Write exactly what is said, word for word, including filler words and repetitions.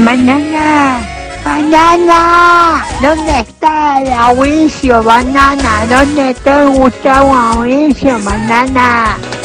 Banana, banana, ¿dónde está el Mauricio, banana? ¿Dónde está Gustavo Mauricio, banana?